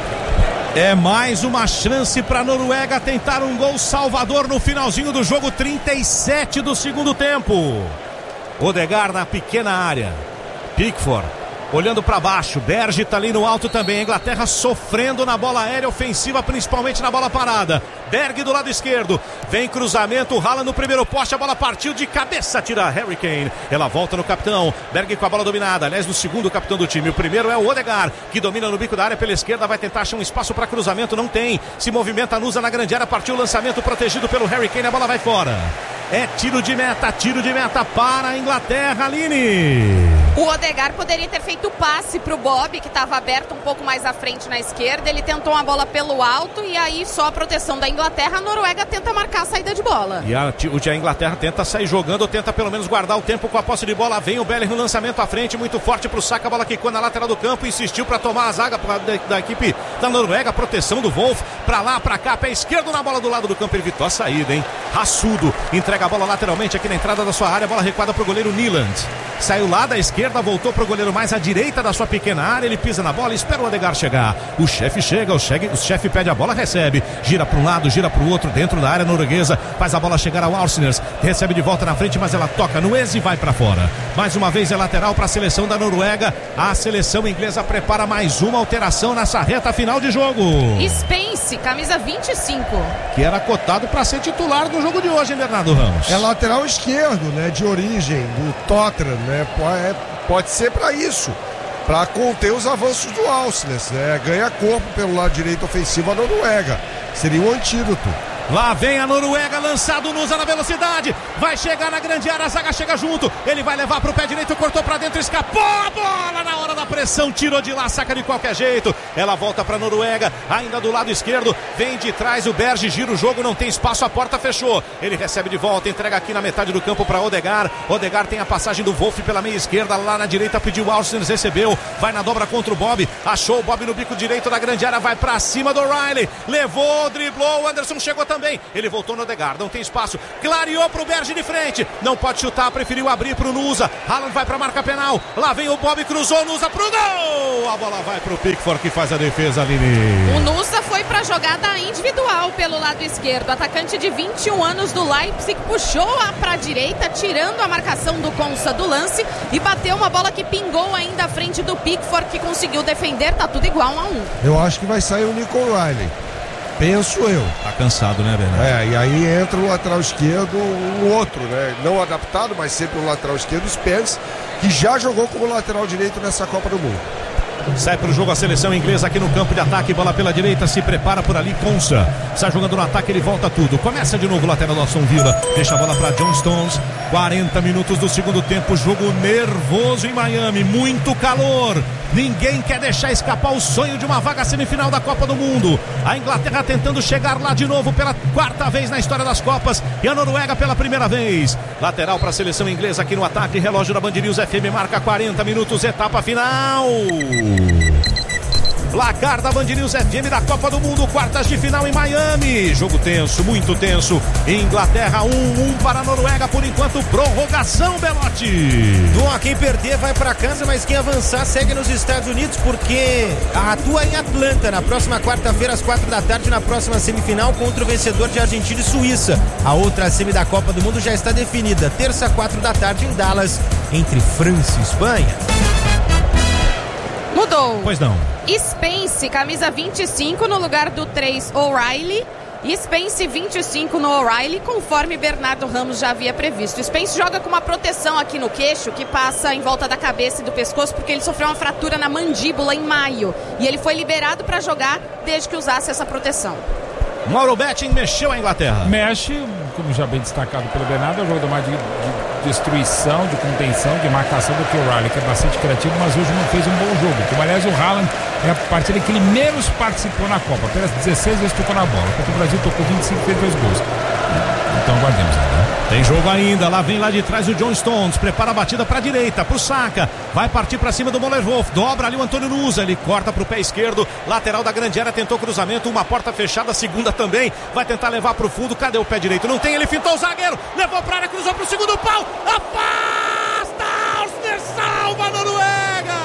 É mais uma chance para a Noruega tentar um gol salvador no finalzinho do jogo, trinta e sete do segundo tempo. Odegaard na pequena área, Pickford olhando para baixo, Berge tá ali no alto também, a Inglaterra sofrendo na bola aérea ofensiva, principalmente na bola parada. Berg do lado esquerdo, vem cruzamento, Haaland no primeiro poste, a bola partiu de cabeça, tira Harry Kane, ela volta no capitão, Berg com a bola dominada, aliás no segundo capitão do time, o primeiro é o Odegaard, que domina no bico da área pela esquerda, vai tentar achar um espaço para cruzamento, não tem, se movimenta, Nusa na grande área, partiu o lançamento protegido pelo Harry Kane, a bola vai fora. É tiro de meta, tiro de meta para a Inglaterra, Aline. O Odegaard poderia ter feito o passe para o Bob, que estava aberto um pouco mais à frente na esquerda. Ele tentou uma bola pelo alto e aí só a proteção da Inglaterra. A Noruega tenta marcar a saída de bola. E a, a Inglaterra tenta sair jogando, tenta pelo menos guardar o tempo com a posse de bola. Vem o Bellingham no lançamento à frente, muito forte para o Saka. A bola quicou na lateral do campo, insistiu para tomar a zaga pra, da, da equipe da Noruega. Proteção do Wolf, para lá, para cá, pé esquerdo na bola do lado do campo. Ele evitou a saída, hein? Raçudo, entrega a bola lateralmente aqui na entrada da sua área. Bola recuada para o goleiro Nyland. Saiu lá da esquerda, voltou para o goleiro mais à direita da sua pequena área, ele pisa na bola, espera o Odegaard chegar, o chefe chega, o chefe, o chefe pede a bola, recebe, gira para um lado, gira para o outro, dentro da área norueguesa, faz a bola chegar ao Ausners, recebe de volta na frente, mas ela toca no Eze e vai para fora. Mais uma vez é lateral para a seleção da Noruega, a seleção inglesa prepara mais uma alteração nessa reta final de jogo. Spence, camisa vinte e cinco. Que era cotado para ser titular do jogo de hoje, hein, Bernardo Ramos? É lateral esquerdo, né, de origem, do Tottenham, né, pode, pode ser para isso, para conter os avanços do Ausners, né, ganha corpo pelo lado direito ofensivo a Noruega, seria um antídoto. Lá vem a Noruega, lançado Nusa na velocidade. Vai chegar na grande área, a zaga chega junto. Ele vai levar pro pé direito, cortou pra dentro, escapou a bola na hora da pressão, tirou de lá, saca de qualquer jeito. Ela volta pra Noruega, ainda do lado esquerdo. Vem de trás o Berge, gira o jogo, não tem espaço, a porta fechou. Ele recebe de volta, entrega aqui na metade do campo pra Odegaard. Odegaard tem a passagem do Wolf pela meia esquerda, lá na direita pediu o Alcines, recebeu. Vai na dobra contra o Bob, achou o Bob no bico direito da grande área, vai pra cima do O'Reilly. Levou, driblou, o Anderson chegou também. Ele voltou no Odegaard, não tem espaço, clareou pro Berge de frente, não pode chutar, preferiu abrir pro Nusa. Haaland vai pra marca penal, lá vem o Bob, cruzou, Nusa pro gol, a bola vai pro Pickford que faz a defesa ali. O Nusa foi pra jogada individual pelo lado esquerdo, atacante de vinte e um anos do Leipzig, puxou-a pra direita, tirando a marcação do Konsa do lance e bateu uma bola que pingou ainda à frente do Pickford, que conseguiu defender, tá tudo igual um a um. Eu acho que vai sair o Nico O'Reilly. Penso eu. Tá cansado, né, Bernardo? É, e aí entra o lateral esquerdo, um outro, né? Não adaptado, mas sempre o lateral esquerdo, o Spence, que já jogou como lateral direito nessa Copa do Mundo. Sai pro jogo a seleção inglesa aqui no campo de ataque, bola pela direita, se prepara por ali, Konsa. Está jogando no ataque, ele volta tudo. Começa de novo o lateral do Aston Villa, deixa a bola para John Stones. quarenta minutos do segundo tempo, jogo nervoso em Miami, muito calor. Ninguém quer deixar escapar o sonho de uma vaga semifinal da Copa do Mundo. A Inglaterra tentando chegar lá de novo pela quarta vez na história das Copas e a Noruega pela primeira vez. Lateral para a seleção inglesa aqui no ataque, relógio da Band News F M marca quarenta minutos, etapa final. Placar da Band News F M da Copa do Mundo, quartas de final em Miami. Jogo tenso, muito tenso. Inglaterra um a um para a Noruega, por enquanto prorrogação, Belotti. Bom, quem perder vai para casa, mas quem avançar segue nos Estados Unidos, porque atua em Atlanta na próxima quarta-feira às quatro da tarde, na próxima semifinal contra o vencedor de Argentina e Suíça. A outra semi da Copa do Mundo já está definida, terça, quatro da tarde em Dallas, entre França e Espanha. Mudou. Pois não. Spence, camisa vinte e cinco no lugar do três, O'Reilly. Spence vinte e cinco no O'Reilly, conforme Bernardo Ramos já havia previsto. Spence joga com uma proteção aqui no queixo que passa em volta da cabeça e do pescoço, porque ele sofreu uma fratura na mandíbula em maio e ele foi liberado para jogar desde que usasse essa proteção. Mauro Betting mexeu a Inglaterra. Mexe, como já bem destacado pelo Bernardo, é um jogo mais de, de destruição, de contenção, de marcação do que o O'Reilly, que é bastante criativo, mas hoje não fez um bom jogo. Como, aliás, o Haaland é a partida que ele menos participou na Copa. Apenas dezesseis vezes tocou na bola. Enquanto o Brasil tocou vinte e cinco, fez dois gols. Então guardemos, né? Tem jogo ainda, lá vem lá de trás o John Stones, prepara a batida para a direita, pro Saka, vai partir para cima do Moller-Wolf, dobra ali o Antônio Nusa, ele corta pro pé esquerdo, lateral da grande área, tentou cruzamento, uma porta fechada, segunda também, vai tentar levar pro fundo, cadê o pé direito? Não tem, ele fintou o zagueiro, levou pra área, cruzou pro segundo pau, afasta, Alcner salva a Noruega!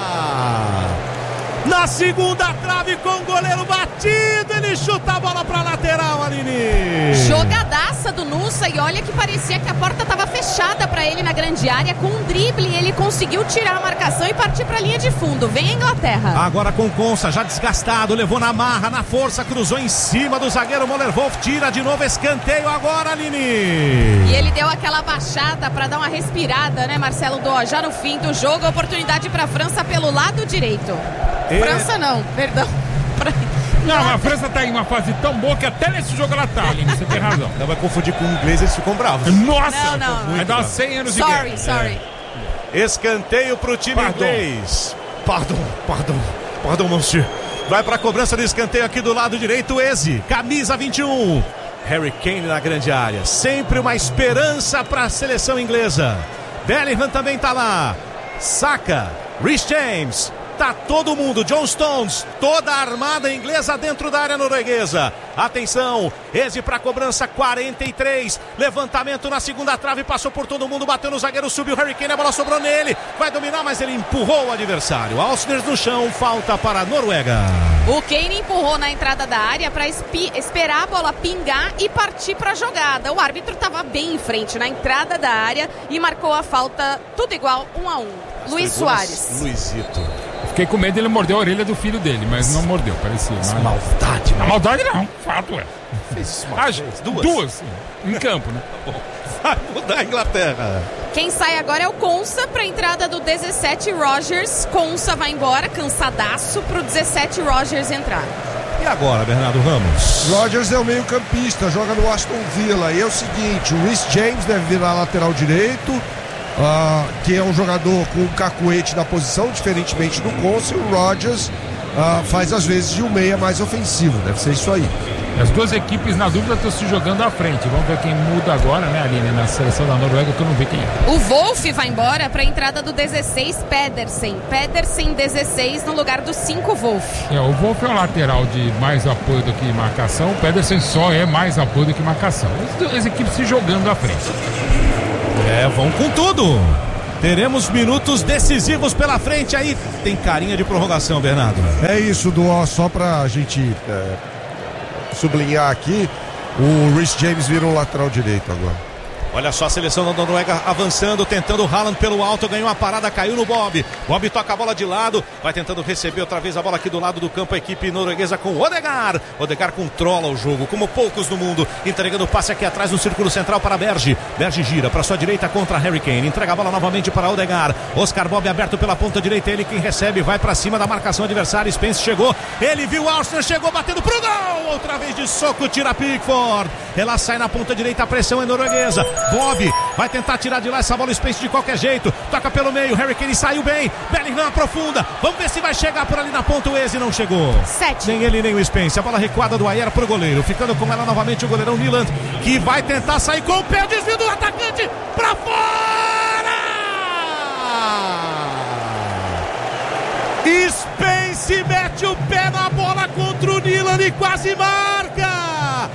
Na segunda trave com o goleiro batido, ele chuta a bola pra lateral, Aline. Jogadaça do Nusa, e olha que parecia que a porta estava fechada para ele na grande área. Com um drible ele conseguiu tirar a marcação e partir para a linha de fundo. Vem a Inglaterra. Agora com Konsa, já desgastado, levou na marra, na força, cruzou em cima do zagueiro Moller-Wolf, tira de novo, escanteio agora, Aline. E ele deu aquela baixada para dar uma respirada, né, Marcelo Dó? Já no fim do jogo, oportunidade para a França pelo lado direito. É. França não, perdão. Não, a França tá em uma fase tão boa que até nesse jogo ela tá, Aline, você tem razão. Não vai confundir com o inglês, eles ficam bravos. Nossa! Não, não. Vai dar cem anos sorry, de guerra. Sorry, é. Escanteio pro time pardon. inglês. Pardon, pardon, pardon, monsieur. Vai pra cobrança do escanteio aqui do lado direito, Eze, camisa vinte e um. Harry Kane na grande área. Sempre uma esperança pra seleção inglesa. Bellingham também tá lá. Saka, Reece James. Tá todo mundo, John Stones, toda a armada inglesa dentro da área norueguesa. Atenção, Eze para cobrança, quarenta e três, levantamento na segunda trave, passou por todo mundo, bateu no zagueiro, subiu o Harry Kane, a bola sobrou nele, vai dominar, mas ele empurrou o adversário. Alcner no chão, falta para a Noruega. O Kane empurrou na entrada da área para esperar a bola pingar e partir para a jogada. O árbitro estava bem em frente na entrada da área e marcou a falta, tudo igual, um a um. Luiz Soares. Luizito. Fiquei com medo, ele mordeu a orelha do filho dele, mas não mordeu, parecia. Mas... Maldade, não. Maldade não, fato é. Fez uma ah, vez, duas. Duas, em campo, né? Vai mudar a Inglaterra. Quem sai agora é o Konsa para a entrada do dezessete, Rogers. Konsa vai embora, cansadaço, para o dezessete, Rogers entrar. E agora, Bernardo Ramos? Rodgers é o meio campista, joga no Aston Villa. E é o seguinte, o Reece James deve virar lateral direito, uh, que é um jogador com um cacuete na posição, diferentemente do Conce. O Rodgers uh, faz às vezes de um meia mais ofensivo, deve ser isso aí. As duas equipes, na dúvida, estão se jogando à frente. Vamos ver quem muda agora, né, Aline, na seleção da Noruega, que eu não vi quem é. O Wolf vai embora para a entrada do dezesseis, Pedersen. Pedersen, dezesseis, no lugar do cinco, Wolf. É, o Wolf é o lateral de mais apoio do que marcação. O Pedersen só é mais apoio do que marcação. As, as equipes se jogando à frente. É, vão com tudo. Teremos minutos decisivos pela frente aí. Tem carinha de prorrogação, Bernardo. É isso, Duó, só pra gente... É... sublinhar aqui, o Reece James vira um lateral direito agora. Olha só a seleção da Noruega avançando, tentando o Haaland pelo alto, ganhou a parada, caiu no Bob. Bob toca a bola de lado, vai tentando receber outra vez a bola aqui do lado do campo, a equipe norueguesa com Odegaard. Odegaard controla o jogo, como poucos no mundo, entregando o passe aqui atrás no círculo central para Berge. Berge gira para sua direita contra Harry Kane, entrega a bola novamente para Odegaard. Oscar Bob aberto pela ponta direita, ele quem recebe, vai para cima da marcação adversária. Spence chegou, ele viu o Arsenal, chegou batendo pro gol, outra vez de soco, tira Pickford. Ela sai na ponta direita, a pressão é norueguesa. Bob vai tentar tirar de lá essa bola, Spence de qualquer jeito, toca pelo meio, Harry Kane saiu bem, Bellingham aprofunda, vamos ver se vai chegar por ali na ponta. O Eze não chegou, Sete. nem ele nem o Spence, a bola recuada do Ayer pro goleiro, ficando com ela novamente o goleirão Nyland, que vai tentar sair com o pé, o desvio do atacante pra fora. Spence mete o pé na bola contra o Nyland e quase marca.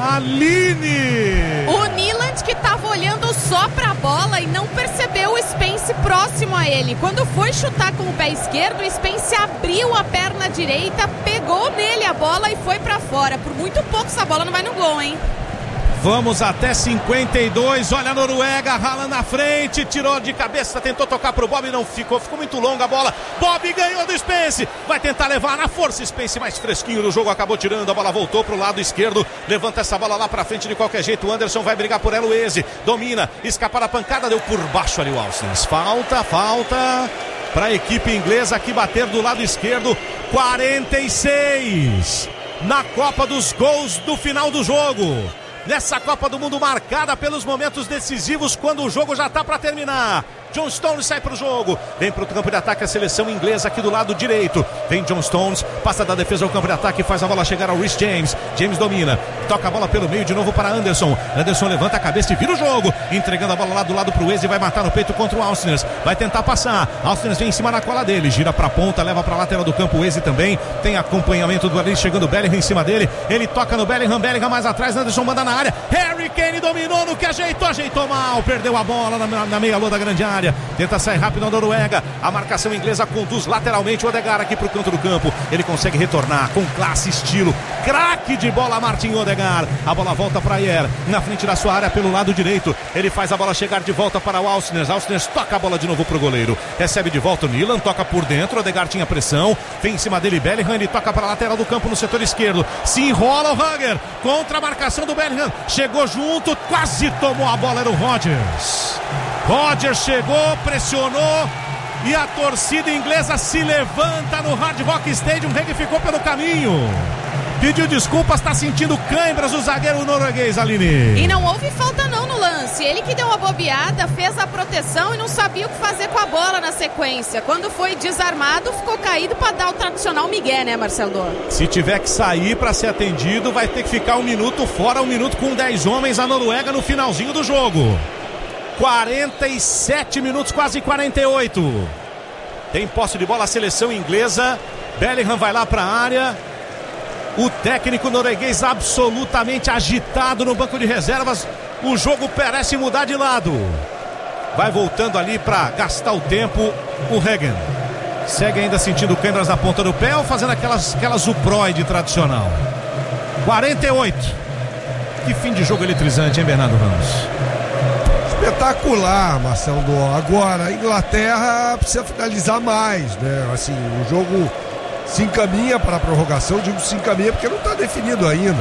Aline! O Nyland que estava olhando só pra bola e não percebeu o Spence próximo a ele. Quando foi chutar com o pé esquerdo, o Spence abriu a perna direita, pegou nele a bola e foi pra fora. Por muito pouco essa bola não vai no gol, hein? Vamos até cinquenta e dois, olha a Noruega, Haaland na frente, tirou de cabeça, tentou tocar pro Bob, não ficou, ficou muito longa a bola. Bob ganhou do Spence, vai tentar levar na força, Spence mais fresquinho do jogo, acabou tirando, a bola voltou pro lado esquerdo, levanta essa bola lá pra frente de qualquer jeito, o Anderson vai brigar por ela, o Eze domina, escapa da pancada, deu por baixo ali o Austin. Falta, falta pra equipe inglesa aqui bater do lado esquerdo, quarenta e seis na Copa dos Gols do final do jogo. Nessa Copa do Mundo marcada pelos momentos decisivos quando o jogo já está para terminar. John Stones sai para o jogo, vem para o campo de ataque a seleção inglesa aqui do lado direito. Vem John Stones, passa da defesa ao campo de ataque, faz a bola chegar ao Reece James. James domina, toca a bola pelo meio de novo para Anderson. Anderson levanta a cabeça e vira o jogo, entregando a bola lá do lado para o Eze, vai matar no peito contra o Austiners. Vai tentar passar, Austiners vem em cima da cola dele, gira para a ponta, leva para a lateral do campo. O Eze também tem acompanhamento do ali, chegando o Bellingham em cima dele. Ele toca no Bellingham, Bellingham mais atrás, Anderson manda na área. Harry Kane dominou no que ajeitou, ajeitou mal, perdeu a bola na, na meia-lua da grande área. Tenta sair rápido a Noruega. A marcação inglesa conduz lateralmente o Odegaard aqui pro canto do campo. Ele consegue retornar com classe, estilo. Craque de bola, Martin Odegaard. A bola volta para Ayer. Na frente da sua área pelo lado direito. Ele faz a bola chegar de volta para o Austiners. Austiners toca a bola de novo pro goleiro. Recebe de volta o Nyland. Toca por dentro. Odegaard tinha pressão. Vem em cima dele Bellingham. Ele toca para a lateral do campo no setor esquerdo. Se enrola o Hugger. Contra a marcação do Bellingham. Chegou junto. Quase tomou a bola. Era o Rodgers. Rodgers chegou, pressionou e a torcida inglesa se levanta no Hard Rock Stadium. Reg ficou pelo caminho, pediu desculpas, está sentindo câimbras o zagueiro norueguês, Aline. E não houve falta não no lance, ele que deu uma bobeada, fez a proteção e não sabia o que fazer com a bola na sequência. Quando foi desarmado, ficou caído para dar o tradicional migué, né, Marcelo? Se tiver que sair para ser atendido, vai ter que ficar um minuto fora, um minuto com dez homens a Noruega no finalzinho do jogo. quarenta e sete minutos, quase quarenta e oito. Tem posse de bola a seleção inglesa. Bellingham vai lá para a área. O técnico norueguês absolutamente agitado no banco de reservas. O jogo parece mudar de lado. Vai voltando ali para gastar o tempo o Regen. Segue ainda sentindo câimbras na ponta do pé ou fazendo aquelas, aquelas uproide tradicional. quarenta e oito. Que fim de jogo eletrizante, hein, Bernardo Ramos? Espetacular, Marcelo. Agora, a Inglaterra precisa finalizar mais, né? Assim, o jogo se encaminha para a prorrogação. Digo se encaminha porque não está definido ainda.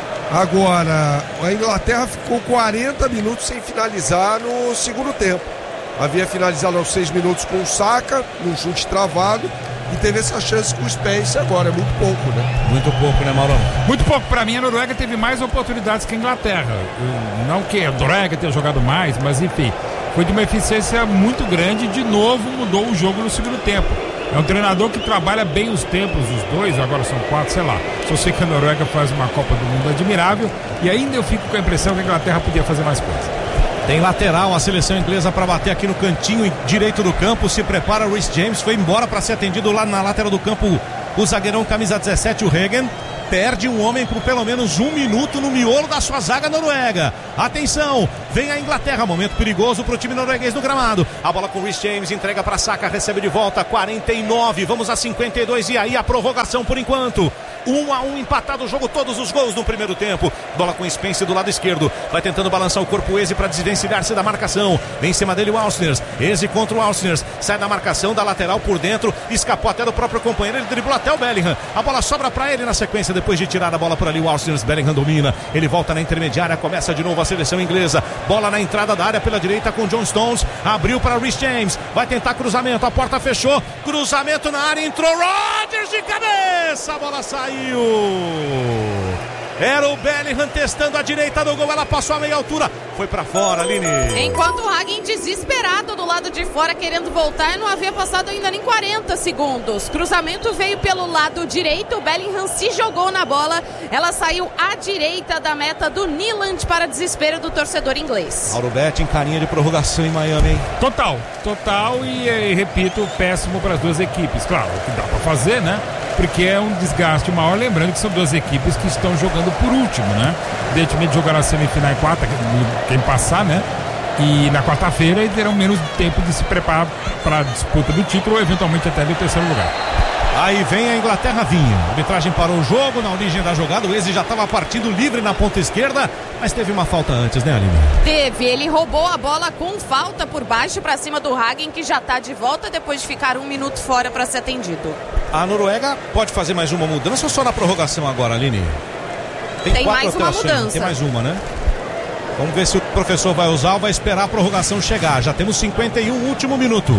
Agora, a Inglaterra ficou quarenta minutos sem finalizar no segundo tempo. Havia finalizado aos seis minutos com o Saka, num chute travado. e teve essa chance com o Spence agora, é muito pouco, né? Muito pouco, né, Mauro? Muito pouco. Pra mim, a Noruega teve mais oportunidades que a Inglaterra. Não que a Noruega tenha jogado mais, mas enfim, foi de uma eficiência muito grande e de novo mudou o jogo no segundo tempo. É um treinador que trabalha bem os tempos, os dois, agora são quatro, sei lá. Só sei que a Noruega faz uma Copa do Mundo admirável e ainda eu fico com a impressão que a Inglaterra podia fazer mais coisas. Tem lateral a seleção inglesa para bater aqui no cantinho direito do campo. Se prepara o Reece James, foi embora para ser atendido lá na lateral do campo o zagueirão camisa dezessete, o Hagen. Perde um homem por pelo menos um minuto no miolo da sua zaga noruega. Atenção, vem a Inglaterra, momento perigoso para o time norueguês no gramado. A bola com o Reece James, entrega para Saka, recebe de volta, quarenta e nove, vamos a cinquenta e dois e aí a prorrogação por enquanto. Um a um empatado o jogo, todos os gols no primeiro tempo. Bola com o Spence do lado esquerdo, vai tentando balançar o corpo o Eze para desvencilhar-se da marcação. Vem em cima dele o Ausners, Eze contra o Ausners, sai da marcação da lateral por dentro, escapou até do próprio companheiro, ele driblou até o Bellingham. A bola sobra para ele na sequência, depois de tirar a bola por ali o Ausners, Bellingham domina, ele volta na intermediária, começa de novo a seleção inglesa. Bola na entrada da área pela direita com John Stones, abriu para Reece James, vai tentar cruzamento, a porta fechou, cruzamento na área, entrou Rodgers de cabeça, a bola saiu. Era o Bellingham testando a direita do gol, ela passou a meia altura, foi pra fora, Aline. Enquanto o Hagen desesperado do lado de fora querendo voltar, não havia passado ainda nem quarenta segundos. Cruzamento veio pelo lado direito, o Bellingham se jogou na bola, ela saiu à direita da meta do Nyland para desespero do torcedor inglês. Mauro Betti em carinha de prorrogação em Miami, hein? Total, total e, e repito, péssimo para as duas equipes. Claro, o que dá para fazer, né? Porque é um desgaste maior, lembrando que são duas equipes que estão jogando por último, né? Evidentemente jogará a semifinal e quarta, quem passar, né? E na quarta-feira e terão menos tempo de se preparar para a disputa do título ou eventualmente até do terceiro lugar. Aí vem a Inglaterra vinha. A arbitragem parou o jogo na origem da jogada. O Eze já estava partindo livre na ponta esquerda, mas teve uma falta antes, né, Aline? Teve, ele roubou a bola com falta por baixo para cima do Hagen, que já está de volta depois de ficar um minuto fora para ser atendido. A Noruega pode fazer mais uma mudança ou só na prorrogação agora, Aline? Tem, Tem mais uma mudança. Tem mais uma, né? Vamos ver se o professor vai usar ou vai esperar a prorrogação chegar. Já temos cinquenta e um, último minuto.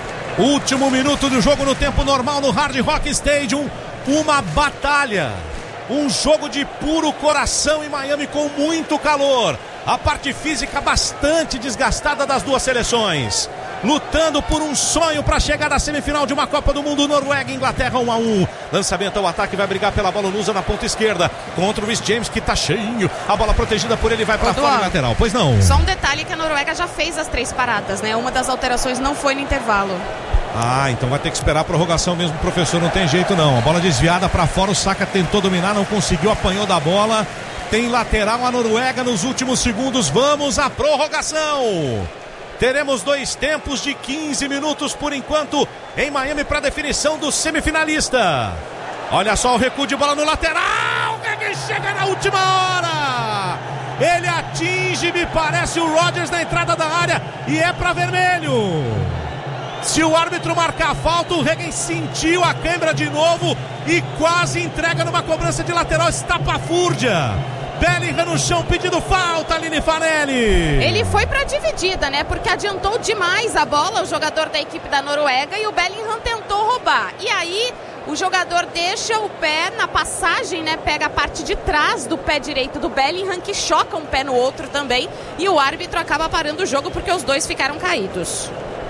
Último minuto do jogo no tempo normal no Hard Rock Stadium. Uma batalha. Um jogo de puro coração em Miami com muito calor. A parte física bastante desgastada das duas seleções. Lutando por um sonho para chegar à semifinal de uma Copa do Mundo. Noruega e Inglaterra um a um. Lançamento ao ataque, vai brigar pela bola lusa na ponta esquerda contra o Reece James, que tá cheinho. A bola protegida por ele vai para fora lateral. Pois não. Só um detalhe, que a Noruega já fez as três paradas, né? Uma das alterações não foi no intervalo. Ah, então vai ter que esperar a prorrogação mesmo, professor, não tem jeito não. A bola desviada para fora, o Saka tentou dominar, não conseguiu, apanhou da bola. Tem lateral a Noruega nos últimos segundos. Vamos à prorrogação. Teremos dois tempos de quinze minutos por enquanto em Miami para definição do semifinalista. Olha só o recuo de bola no lateral. Quem chega na última hora? Ele atinge, me parece, o Rodgers na entrada da área e é para vermelho. Se o árbitro marcar a falta, o Hagen sentiu a câimbra de novo e quase entrega numa cobrança de lateral estapafúrdia. Bellingham no chão pedindo falta, Aline Fanelli. Ele foi pra dividida, né? Porque adiantou demais a bola o jogador da equipe da Noruega e o Bellingham tentou roubar. E aí o jogador deixa o pé na passagem, né? Pega a parte de trás do pé direito do Bellingham, que choca um pé no outro também. E o árbitro acaba parando o jogo porque os dois ficaram caídos.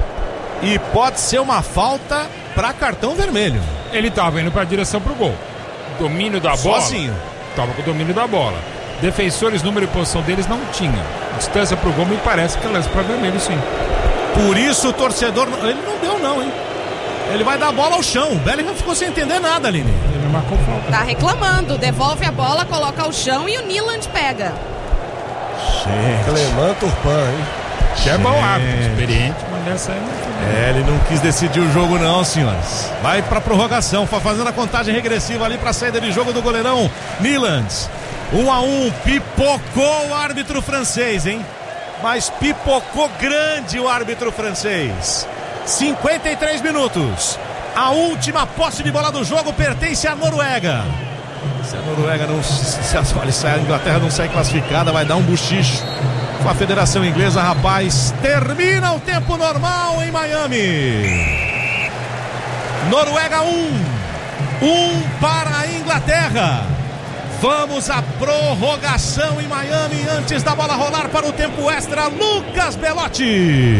E pode ser uma falta para cartão vermelho. Ele estava indo para a direção pro gol. Domínio da bola. Sozinho. Estava com o domínio da bola. Defensores, número e posição deles não tinha. Distância pro gol me parece que é lance para vermelho, sim. Por isso o torcedor. Ele não deu, não, hein? Ele vai dar a bola ao chão. O Bellingham ficou sem entender nada, Aline. Ele marcou falta. Tá reclamando. Devolve a bola, coloca ao chão e o Nyland pega. Gente. Cleman Turpan, hein? Que é bom árbitro, experiente, mas nessa aí não. É, ele não quis decidir o jogo não, senhores. Vai pra prorrogação, fazendo a contagem regressiva ali pra saída de jogo do goleirão Nyland. Um a um, pipocou o árbitro francês, hein? Mas pipocou grande o árbitro francês. cinquenta e três minutos. A última posse de bola do jogo pertence à Noruega. Se a Noruega não se a, a Inglaterra não sai classificada, vai dar um buchicho com a Federação Inglesa, rapaz. Termina o tempo normal em Miami. Noruega um, um para a Inglaterra. Vamos à prorrogação em Miami antes da bola rolar para o tempo extra. Lucas Belotti.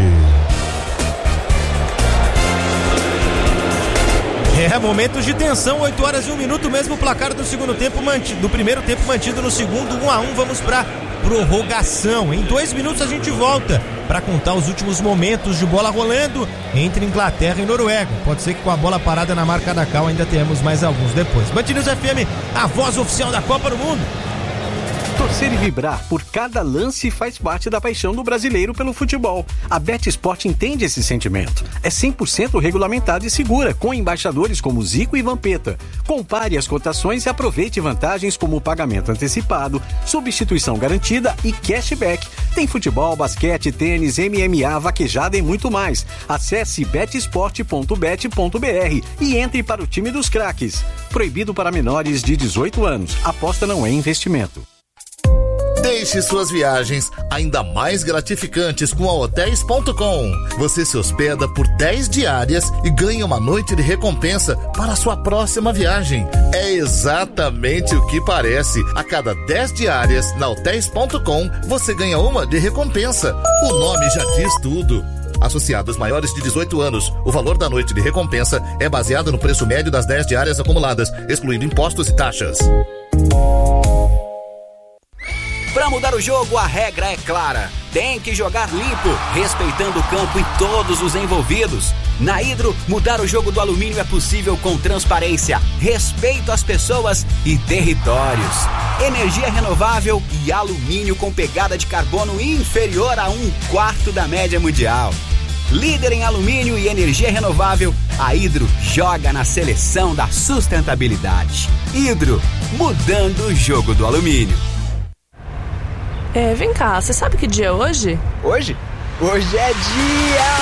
É, momentos de tensão, oito horas e um minuto, mesmo placar do segundo tempo mantido, do primeiro tempo mantido no segundo, um a um, vamos para prorrogação. Em dois minutos a gente volta para contar os últimos momentos de bola rolando entre Inglaterra e Noruega. Pode ser que com a bola parada na marca da Cal ainda tenhamos mais alguns depois. Band News F M, a voz oficial da Copa do Mundo. Torcer e vibrar por cada lance faz parte da paixão do brasileiro pelo futebol. A BetSport entende esse sentimento. É cem por cento regulamentada e segura, com embaixadores como Zico e Vampeta. Compare as cotações e aproveite vantagens como pagamento antecipado, substituição garantida e cashback. Tem futebol, basquete, tênis, M M A, vaquejada e muito mais. Acesse bet sport ponto bet ponto b r e entre para o time dos craques. Proibido para menores de dezoito anos. Aposta não é investimento. Deixe suas viagens ainda mais gratificantes com a hotéis ponto com. Você se hospeda por dez diárias e ganha uma noite de recompensa para a sua próxima viagem. É exatamente o que parece. A cada dez diárias na hotéis ponto com, você ganha uma de recompensa. O nome já diz tudo. Associados maiores de dezoito anos, o valor da noite de recompensa é baseado no preço médio das dez diárias acumuladas, excluindo impostos e taxas. Para mudar o jogo, a regra é clara. Tem que jogar limpo, respeitando o campo e todos os envolvidos. Na Hidro, mudar o jogo do alumínio é possível com transparência, respeito às pessoas e territórios. Energia renovável e alumínio com pegada de carbono inferior a um quarto da média mundial. Líder em alumínio e energia renovável, a Hidro joga na seleção da sustentabilidade. Hidro, mudando o jogo do alumínio. É, vem cá, você sabe que dia é hoje? Hoje? Hoje é dia